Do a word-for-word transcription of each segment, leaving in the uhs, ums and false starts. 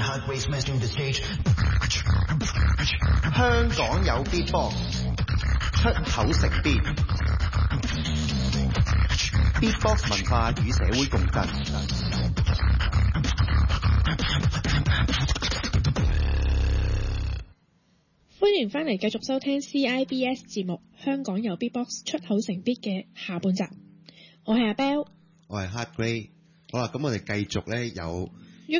香港有 Beatbox， 出口成 beat。Beatbox 文化與社會共振。 歡迎翻嚟繼續收聽 C I B S 節目《香港有 Beatbox 出口成 beat》嘅下半集。我係阿 Bell， 我係 Hard Grey。好啦，咁我哋繼續咧有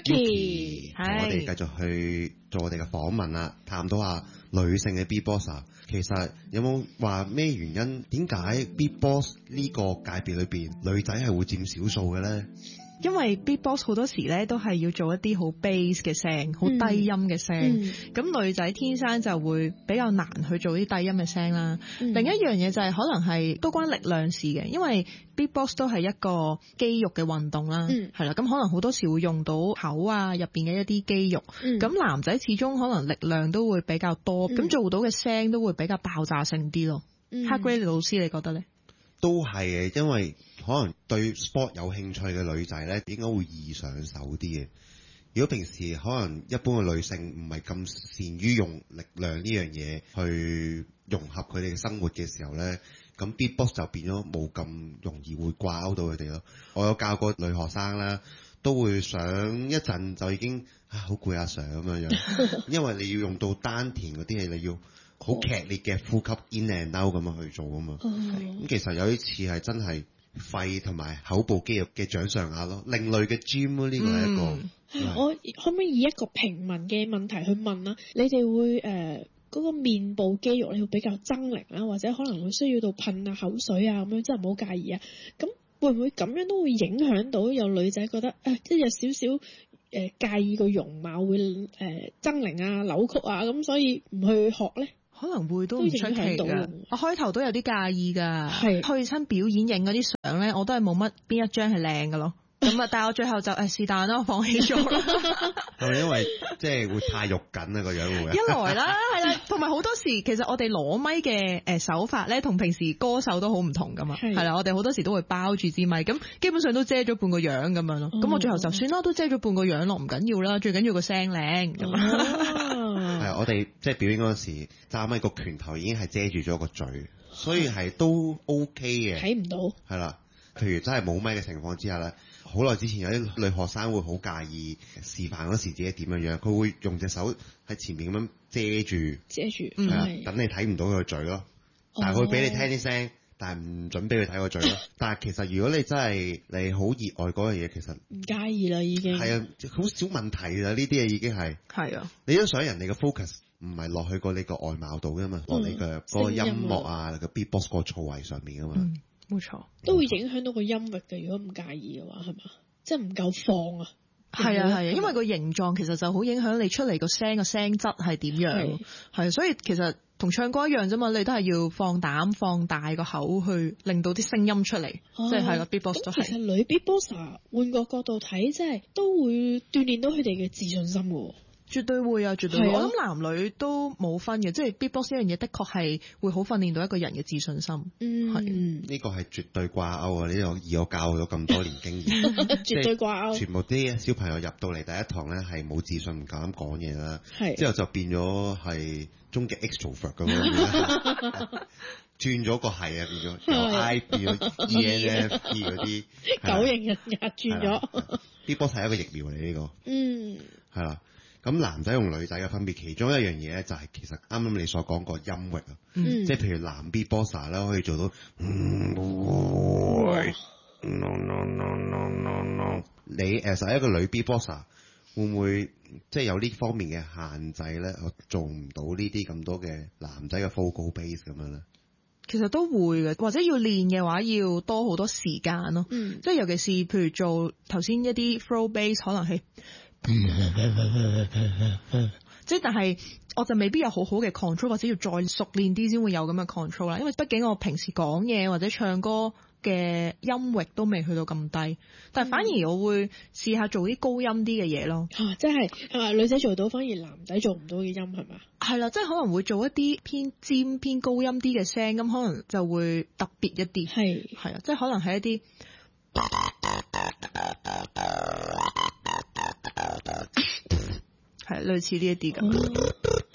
Yuki， 同我哋繼續去做我哋嘅訪問啦，探討下女性嘅 Beatboxer。其實有冇話咩原因？點解 Beatbox 呢個界別裏邊女仔係會佔少數嘅咧？ 因為 Beatbox 好多時咧都係要做一啲好 bass 嘅聲，好低音嘅聲。咁、嗯、女仔天生就會比較難去做啲低音嘅聲啦。嗯、另一樣嘢就係可能係都關力量事嘅，因為 Beatbox 都係一個肌肉嘅運動啦，係、嗯、啦。咁可能好多時會用到口啊入邊嘅一啲肌肉。咁、嗯、男仔始終可能力量都會比較多，咁、嗯、做到嘅聲都會比較爆炸性啲咯。Hard Grey老師你覺得咧？ 都係嘅，因為可能對 sport 有興趣嘅女仔咧，應該會易上手啲嘅。如果平時可能一般嘅女性唔係咁善於用力量呢樣嘢去融合佢哋嘅生活嘅時候咧，咁 Beatbox 就變咗冇咁容易會掛鈎到佢哋咯。我有教過女學生啦，都會上一陣就已經啊好攰阿 Sir 咁樣樣，因為你要用到丹田嗰啲嘢，你要好劇烈嘅呼吸 in and out 咁樣去做啊嘛。咁、oh. 其實有啲似係真係肺同埋口部肌肉嘅掌上壓咯，另類嘅 gym 咯，呢個係一個。 Mm. 是我可唔可以以一個平民嘅問題去問啦？你哋會誒嗰、呃嗰個面部肌肉你會比較猙獰啦，或者可能會需要到噴下口水啊咁樣，真係唔好介意啊。咁會唔會咁樣都會影響到有女仔覺得誒，即係有少少誒介意個容貌會誒猙獰啊、扭曲啊，咁所以唔去學咧？可能會都唔出奇㗎，我開頭都有啲介意㗎，係去親表演影嗰啲相咧，我都係冇乜邊一張係靚㗎咯。咁啊，但係我最後就誒是但啦，我放棄咗啦。 係咪因為即係會太肉緊啊個樣會？ 一來啦，係啦，同埋好多時其實我哋攞咪嘅誒手法咧，同平時歌手都好唔同㗎嘛。係啦，我哋好多時都會包住支咪，咁基本上都遮咗半個樣咁樣咯。咁、哦、我最後就算啦，都遮咗半個樣咯，唔緊要啦，最緊要個聲靚咁。 係、哦、我哋即係表演嗰時揸咪個拳頭已經係遮住咗個嘴，所以係都 OK 嘅。睇唔到。係啦，譬如真係冇咪嘅情況之下咧。好耐之前有啲女學生會好介意示範嗰時自己點樣樣，佢會用隻手喺前面咁樣遮住，遮住，係啊，等你睇唔到佢個嘴咯。但係佢俾你聽啲聲，但係唔準俾佢睇個嘴咯。但係其實如果你真係你好熱愛嗰樣嘢，其實唔介意啦，已經係啊，好少問題啦。呢啲嘢已經係係啊。你都想人哋嘅 focus 唔係落去過你個外貌度噶嘛，落、嗯、你嘅嗰個音樂啊，個 beatbox 個造詣上面噶嘛。嗯冇錯，都會影響到個音域嘅。如果唔介意嘅話，係嘛？即係唔夠放啊。係啊係啊，因為個形狀其實就好影響你出嚟個聲個聲質係點樣。係，所以其實同唱歌一樣啫嘛，你都係要放膽放大個口去令到啲聲音出嚟。即係係咯 Beatbox 都係。其實女 Beatboxer 換個角度睇，即係都會鍛鍊到佢哋嘅自信心嘅。絕對會啊，絕對會。我諗男女都冇分嘅，即係 Beatbox 呢樣嘢的確係會好訓練到一個人嘅自信心。嗯，係呢個係絕對掛鈎啊！呢個以我教咗咁多年經驗，絕對掛鈎。全部啲小朋友入到嚟第一堂咧係冇自信，唔夠膽講嘢啦。係之後就變咗係終極 extrovert 咁樣，轉咗個係啊，變咗由 I 變咗 E N F P 嗰啲九型人格轉咗。Beatbox 係一個疫苗嚟呢個。嗯，係啦。咁男仔同女仔嘅分別，其中一樣嘢咧就係其實啱啱你所講個音域啊，嗯、即係譬如男 Beatboxer 啦，可以做到，嗯、no no no no no no， 你誒實一個女 Beatboxer 會唔會即係有呢方面嘅限制咧？我做唔到呢啲咁多嘅男仔嘅 vocal bass 咁樣咧？其實都會嘅，或者要練嘅話要多好多時間咯。嗯，即係尤其是譬如做頭先一啲 throw bass 可能係。即係但係我就未必有好好嘅 control， 或者要再熟練啲先會有咁嘅 control 啦。因為畢竟我平時講嘢或者唱歌嘅音域都未去到咁低，但係反而我會試下做啲高音啲嘅嘢咯。啊，即係係咪女仔做到，反而男仔做唔到嘅音係咪？係啦，即係可能會做一啲偏尖偏高音啲嘅聲，咁可能就會特別一啲。係係啊，即係可能係一啲。 係類似呢一啲咁。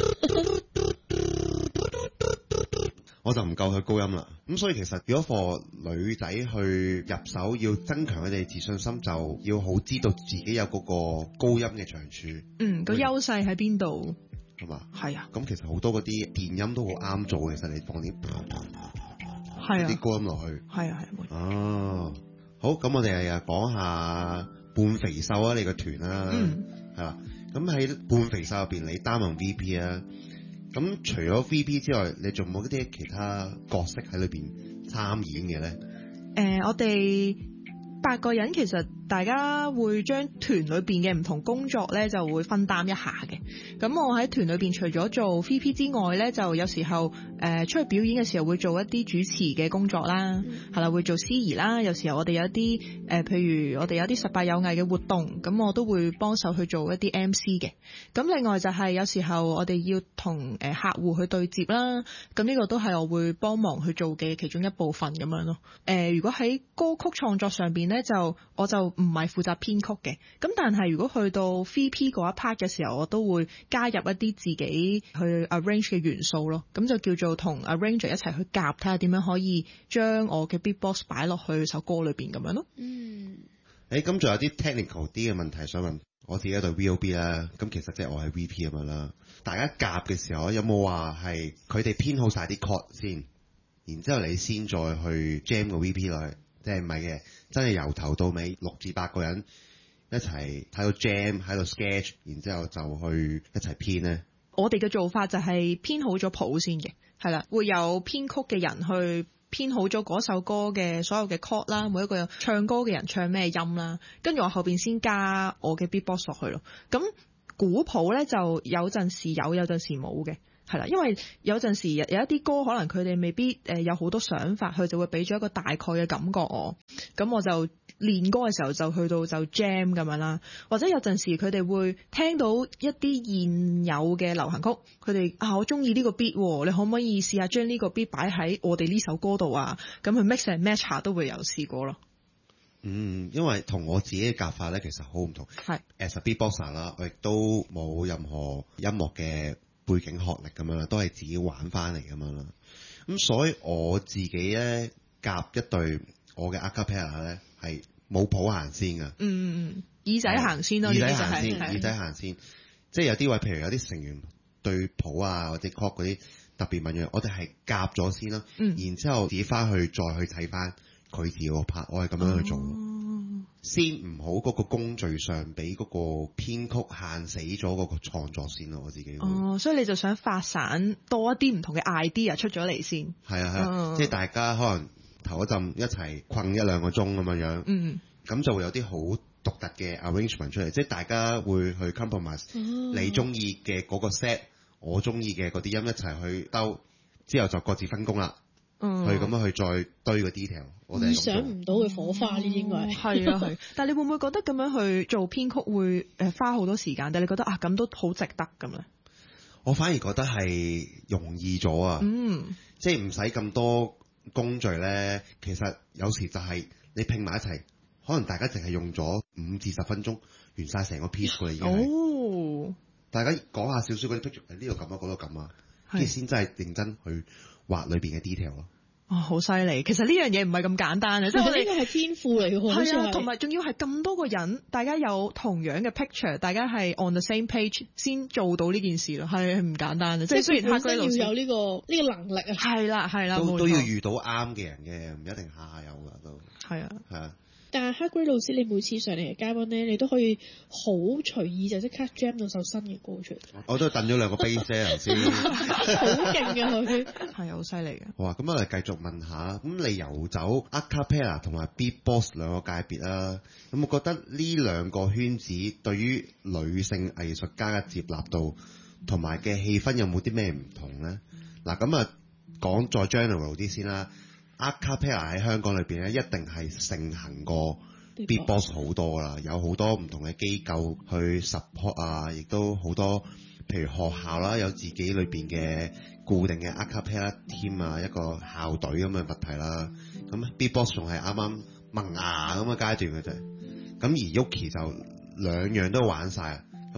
我就唔夠佢高音啦，咁所以其實如果畀女仔去入手，要增強佢哋自信心，就要好知道自己有嗰個高音嘅長處。 嗯，個優勢喺邊度？ 係嘛？ 係啊。 咁其實好多嗰啲電音都好啱做，其實你放啲係啊啲高音落去。 係啊係啊。 哦，好，咁我哋又講下半肥瘦啊，你個團啦， 嗯， 係啦。咁喺半肥瘦入邊，你擔任 V P 啊。咁除咗 V P 之外，你仲有冇啲其他角色喺裏邊參演嘅咧？ 誒、呃，我哋八個人其實大家會將團裏邊嘅唔同工作咧就會分擔一下嘅。咁我喺團裏邊除咗做 V P 之外咧，就有時候誒、呃、出去表演嘅時候會做一啲主持嘅工作啦，係、嗯、啦，會做司儀啦。有時候我哋有一啲誒、呃，譬如我哋有啲十八有藝嘅活動，咁我都會幫手去做一啲 M C 嘅。咁另外就係有時候我哋要同誒客戶去對接啦，咁呢個都係我會幫忙去做嘅其中一部分咁樣咯。誒、呃，如果喺歌曲創作上邊咧，就我就唔係負責編曲嘅，咁但係如果去到 V P 嗰一 part 嘅時候，我都會加入一啲自己去 arrange 嘅元素咯，咁就叫做同 arranger 一齊去夾，睇下點樣可以將我嘅 beatbox 擺落去首歌裏邊咁樣咯。嗯， 誒，咁仲有啲 technical 啲嘅問題想問，我自己對 V O B 啦，咁其實即係我係 V P 咁樣啦，大家夾嘅時候有冇話係佢哋編好晒啲 chord 先，然之後你先再去 jam 個 V P 落去？即係唔係嘅，真係由頭到尾六至八個人一齊喺度 jam 喺度 sketch， 然之後就去一齊編咧。 我哋嘅做法就係編好咗譜先嘅，係啦，會有編曲嘅人去編好咗嗰首歌嘅所有嘅 chord 啦，每一個唱歌嘅人唱咩音啦，跟住我後邊先加我嘅 beatbox 落去咯。咁鼓譜咧就有陣時有，有陣時冇嘅。係啦，因為有陣時有一啲歌可能佢哋未必誒有好多想法，佢就會俾咗一個大概嘅感覺我，咁我就練歌嘅時候就去到就 jam 咁樣啦。或者有陣時佢哋會聽到一啲現有嘅流行曲，佢哋啊我中意呢個 beat，你可唔可以試下將呢個 beat 擺喺我哋呢首歌度啊？咁佢 mix and match 下都會有試過咯。 嗯，因為同我自己嘅夾法咧其實好唔同。係 as a beatboxer 啦，我亦都冇任何音樂嘅背景學歷咁樣啦，都係自己玩翻嚟咁樣啦。咁所以我自己咧夾一隊我嘅 a cappella 咧係冇譜行先噶。嗯嗯嗯，耳仔行先咯，耳仔行先，耳仔行先。即係有啲位，譬如有啲成員對譜啊或者 chord 嗰啲特別敏銳，我哋係夾咗先啦。嗯，然之後自己翻去再去睇翻佢自己個 part，我係咁樣去做。哦，先唔好嗰個工序上俾嗰個編曲限死咗嗰個創作先咯，我自己。哦，所以你就想發散多一啲唔同嘅 idea 出咗嚟先。係啊係啊，哦，即係大家可能頭嗰陣一齊困一兩個鐘咁樣樣。嗯。咁就會有啲好獨特嘅 arrangement 出嚟，即係大家會去 compromise，哦，你中意嘅嗰個 set，我中意嘅嗰啲音一齊去兜，之後就各自分工啦。嗯，去咁樣去再堆個 detail，我哋意想唔到嘅火花呢，應該係係啊係。但係你會唔會覺得咁樣去做編曲會誒花好多時間？但係你覺得啊咁都好值得咁咧？我反而覺得係容易咗啊！嗯，即係唔使咁多工序咧。其實有時就係你拼埋一齊，可能大家淨係用咗五至十分鐘完晒成個 piece 㗎啦已經。哦，大家講下少少嗰啲 picture，喺呢度咁啊，嗰度咁啊，跟住先真係認真去畫裏邊嘅 detail 咯。哦，好犀利！其實呢樣嘢唔係咁簡單嘅，即係我哋呢個係天賦嚟嘅，係啊，同埋仲要係咁多個人，大家有同樣嘅 picture， 大家係 on the same page 先做到呢件事咯，係唔簡單嘅。即係雖然本身要有呢個呢個能力啊，係啦係啦，都都要遇到啱嘅人嘅，唔一定下下有㗎都。係啊係啊。但係 Hardgrade 老師，你每次上嚟嘅嘉賓咧，你都可以好隨意就即刻 jam 到首新嘅歌出嚟。我都等咗兩個 bass 啫頭先，好勁嘅佢，係啊，好犀利嘅。好啊，咁我哋繼續問下，咁你游走 a cappella 同埋 beatbox 兩個界別啦，咁我覺得呢兩個圈子對於女性藝術家嘅接納度同埋嘅氣氛有冇啲咩唔同咧？嗱，咁啊講再 general 啲先啦。a cappella 喺香港裏邊咧，一定係盛行過 beatbox 好多啦，有好多唔同嘅機構去 support 啊，亦都好多譬如學校啦，有自己裏邊嘅固定嘅 a cappella team 啊，一個校隊咁嘅物體啦。咁 beatbox 仲係啱啱萌芽咁嘅階段嘅啫。咁而 Yuki 就兩樣都玩晒。咁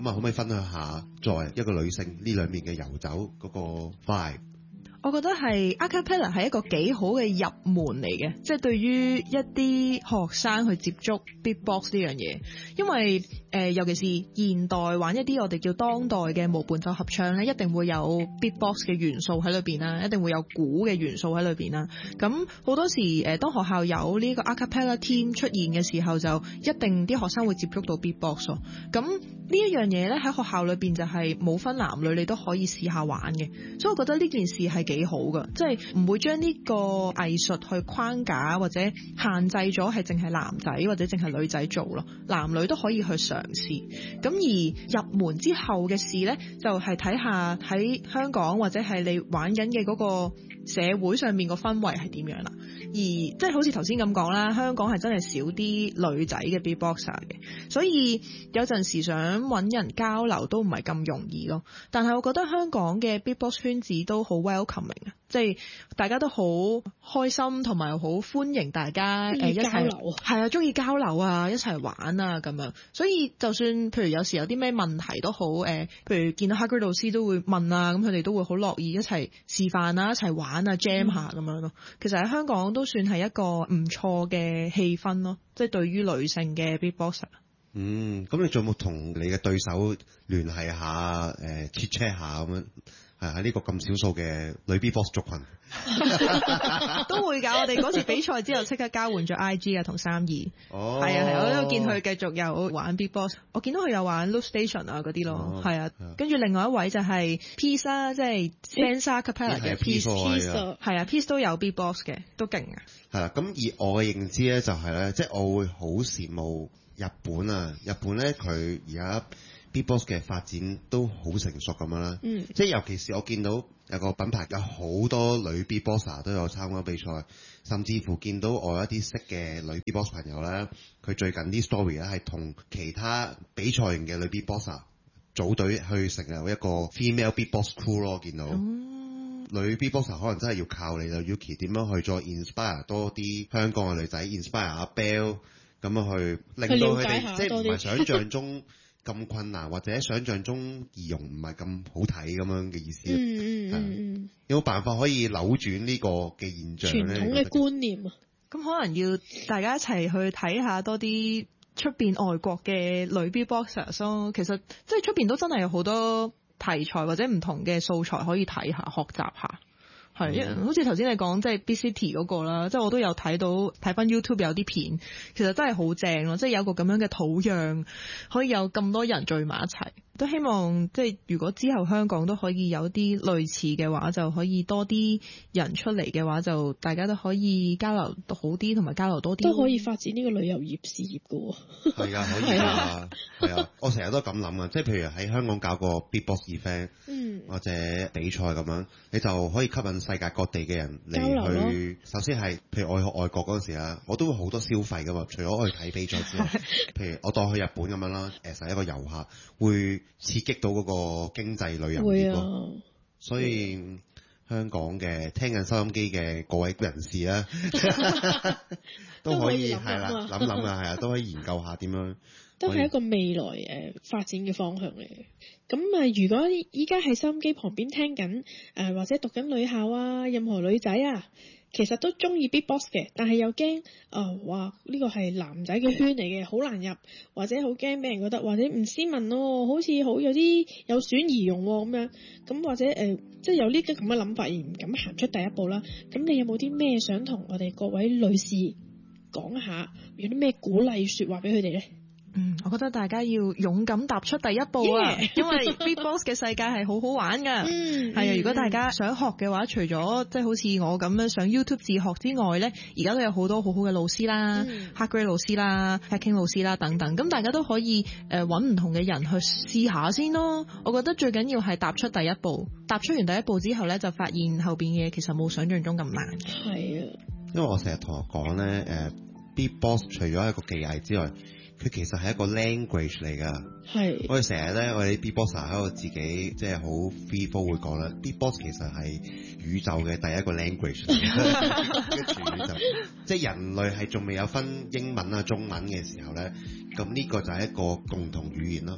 咁啊，可唔可以分享下作為一個女性呢兩面嘅遊走嗰個 vibe？ 我覺得係 acapella 係一個幾好嘅入門嚟嘅，即係對於一啲學生去接觸 beatbox 呢樣嘢，因為誒、呃、尤其是現代玩一啲我哋叫當代嘅無伴奏合唱咧，一定會有 beatbox 嘅元素喺裏邊啦，一定會有鼓嘅元素喺裏邊啦。咁好多時誒、呃、當學校有呢個 acapella team 出現嘅時候，就一定啲學生會接觸到 beatbox 咯。咁呢一樣嘢咧喺學校裏邊就係冇分男女，你都可以試下玩嘅。所以我覺得呢件事係幾好㗎，即係唔會將呢個藝術去框架或者限制咗係淨係男仔或者淨係女仔做咯，男女都可以去嘗試。咁而入門之後嘅事呢，就係睇下喺香港或者係你玩緊嘅嗰個社會上面個氛圍係點樣啦。而即係好似頭先咁講啦，香港係真係少啲女仔嘅 beatboxer 嘅，所以有陣時想揾人交流都唔係咁容易咯。但係我覺得香港嘅 beatbox 圈子都好 welcoming 啊，即係大家都好開心同埋好歡迎大家誒一齊交流，係啊，中意交流啊，一齊玩啊咁樣。所以就算譬如有時有啲咩問題都好誒，譬如見到 Hagrid 老師都會問啊，咁佢哋都會好樂意一齊示範啊，一齊玩啊 jam 下咁樣咯。其實喺香港都算係一個唔錯嘅氣氛咯，即係對於女性嘅 beatboxer。 嗯，咁你仲有冇同你嘅對手聯繫下誒 chat chat 下咁樣？係喺呢個咁少數嘅女 beatbox 族群都會㗎。我哋嗰次比賽之後即刻交換咗 I G 啊，同三二。哦，係啊係，我都見佢繼續有玩 beatbox，我見到佢有玩 Loop Station 啊嗰啲咯，係啊。跟住另外一位就係 Peace 啦，即係 Sansa Capella 嘅 Peace， 係啊 Peace 都有 beatbox 嘅，都勁啊。 係啦，咁而我嘅認知咧就係咧，即係我會好羨慕日本啊，日本咧佢而家beatbox 嘅發展都好成熟咁樣啦，嗯，即係尤其是我見到有個品牌有好多女 beatboxer 都有參加比賽，甚至乎見到我有一啲識嘅女 beatbox 朋友咧，佢最近啲 story 咧係同其他比賽型嘅女 beatboxer 組隊去成立一個 female beatbox crew 咯，見到，嗯，女 beatboxer 可能真係要靠你啦 Yuki 點樣去再 inspire 多啲香港嘅女仔 inspire 阿 Bell 咁樣去令到佢哋即係唔係想像中咁困難，或者想像中儀容唔係咁好睇咁樣嘅意思。嗯嗯嗯，有冇辦法可以扭轉呢個嘅現象咧？ 傳統嘅觀念啊， 咁可能要大家一齊去睇下多啲出邊外國嘅女 beatboxers 咯。其實即係出邊都真係有好多題材或者唔同嘅素材可以睇下、學習下。係，嗯，好似頭先你講即係 Beat City 嗰個啦，即係我都有睇到睇翻 YouTube 有啲片，其實真係好正咯，即係有個咁樣嘅土壤，可以有咁多人聚埋一齊。都希望即係如果之後香港都可以有啲類似嘅話，就可以多啲人出嚟嘅話，就大家都可以交流好啲，同埋交流多啲， 都可以發展呢個旅遊業事業㗎喎。 係啊，可以啊，係啊，我成日都咁諗啊，即係譬如喺香港搞個 beatbox event，嗯，或者比賽咁樣，你就可以吸引世界各地嘅人嚟去。首先係譬如我去外國嗰陣時啊，我都會好多消費㗎嘛，除咗我去睇比賽之外，譬如我當去日本咁樣啦，誒成一個遊客會刺激到嗰個經濟旅遊業咯，啊，所以香港嘅聽緊收音機嘅各位人士啊，都可以係啦，諗諗啊，係啊，都可以研究下點樣， 都係一個未來誒、呃、發展嘅方向嚟嘅。咁啊、呃，如果依家喺收音機旁邊聽緊誒、呃、或者讀緊女校啊，任何女仔啊，其實都中意 beatbox 嘅，但係又驚啊，哇呢個係男仔嘅圈嚟嘅，好難入，或者好驚俾人覺得或者唔斯文咯，好似好有啲有損儀容咁樣，咁或者誒、呃、即係有呢啲咁嘅諗法而唔敢行出第一步啦。咁你有冇啲咩想同我哋各位女士講下，有啲咩鼓勵說話俾佢哋咧？ 嗯，我覺得大家要勇敢踏出第一步啊，yeah. 因為 beatbox 嘅世界係好好玩噶。嗯，係啊，如果大家想學嘅話，除咗即係好似我咁樣上 YouTube 自學之外咧，而家都有好多好好嘅老師啦、嗯、Hagrid 老師啦、Hacking 老師啦等等，咁大家都可以誒揾唔同嘅人去試下先咯。我覺得最緊要係踏出第一步，踏出完第一步之後咧，就發現後邊嘅嘢其實冇想象中咁難。係啊， 因為我成日同我講咧，誒、呃、beatbox 除咗一個技藝之外，佢其實係一個 language 嚟㗎，係我哋成日咧，我哋啲 beatboxer 喺度自己即係好 free flow 會講啦。beatbox 其實係宇宙嘅第一個 language 嚟嘅，全宇宙即係人類係仲未有分英文啊、中文嘅時候咧，咁呢個就係一個共同語言咯。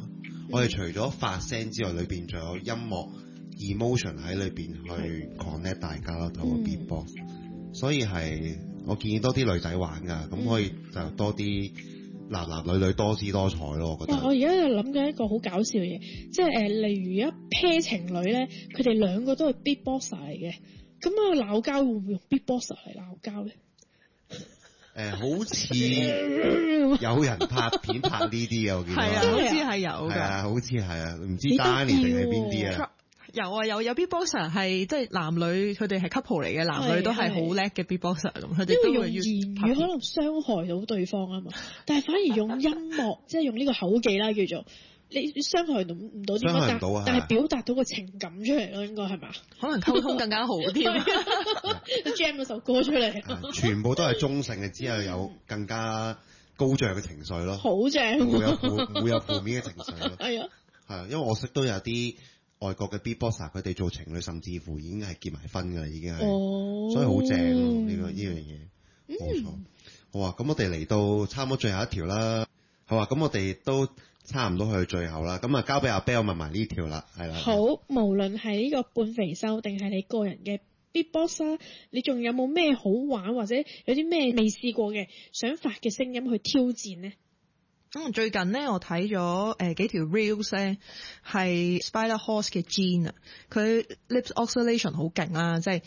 我哋除咗發聲之外，裏邊仲有音樂 emotion 喺裏邊去 connect 大家咯，透過 beatbox。所以係我建議多啲女仔玩㗎，咁可以就多啲男男女女多姿多彩咯。我覺得。 我而家就諗緊一個好搞笑嘅嘢，即係誒，例如一 pair 情侶咧，佢哋兩個都係 beatboxer 嚟嘅，咁啊鬧交會唔會用 beatboxer 嚟鬧交咧？ 誒、呃，好似有人拍片拍呢啲嘅，我見到係啊，好似係有㗎， 係啊，好似係啊，唔知 Danny 定係邊啲啊？ 有啊，有有 beatboxer 係即係男女，佢哋係 couple 嚟嘅，男女都係好叻嘅 beatboxer 咁，佢哋都用言語可能傷害到對方啊嘛，但係反而用音樂，即係用呢個口技啦，叫做你傷害到唔到啲乜，但但係表達到個情感出嚟咯，應該係嘛？ 可能溝通更加好啲 ，jam 嗰首歌出嚟， 全部都係中性嘅，只係有更加高漲嘅情緒咯， 好正， 唔會有負唔會有負面嘅情緒咯， 係啊， 係因為我識都有啲外國嘅 beatboxer，佢哋做情侶甚至乎已經係結埋婚㗎啦，已經係，哦、所以好正咯呢個呢樣嘢，冇錯。好啊，咁我哋嚟到差唔多最後一條啦，好啊，咁我哋都差唔多去最後啦，咁啊交俾阿 Bell 問埋呢條啦，係啦。 好，無論係呢個半肥瘦定係你個人嘅 beatbox，你仲有冇咩好玩或者有啲咩未試過嘅想發嘅聲音去挑戰呢？ 咁最近咧，我睇咗誒幾條 reels 咧，係 Spider Horse 嘅 Gene 啊，佢 lips oscillation 好勁啦，即係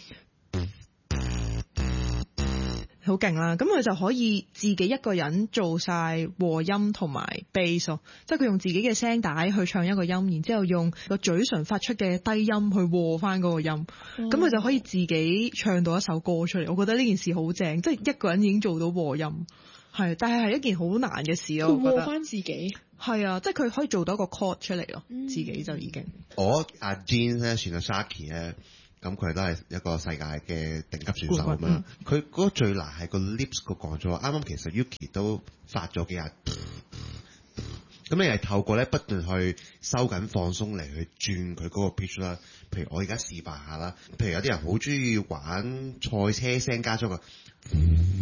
好勁啦。咁佢就可以自己一個人做晒和音同埋 bass 咯，即係佢用自己嘅聲帶去唱一個音，然之後用個嘴唇發出嘅低音去和翻嗰個音，咁佢、嗯、就可以自己唱到一首歌出嚟。我覺得呢件事好正，即係一個人已經做到和音。係，但係係一件好難嘅事咯。我覺得和翻自己係啊，即係佢可以做到一個 chord 出嚟咯，嗯、自己就已經。 我阿 Jean 咧，算係 Sharky 咧，咁佢都係一個世界嘅頂級選手咁樣。佢嗰個最難係個 lips 個講咗，啱啱其實 Yuki 都發咗幾下。咁你係透過咧不斷去收緊放鬆嚟去轉佢嗰個 pitch 啦。譬如我而家示範下啦，譬如有啲人好中意玩賽車聲加咗個。